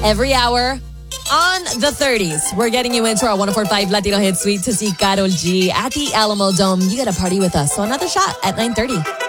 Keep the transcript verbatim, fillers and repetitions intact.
Every hour on the thirties, we're getting you into our one oh four point five Latino Hit Suite to see Karol G at the Alamo Dome. You got to party with us. So another shot at nine thirty.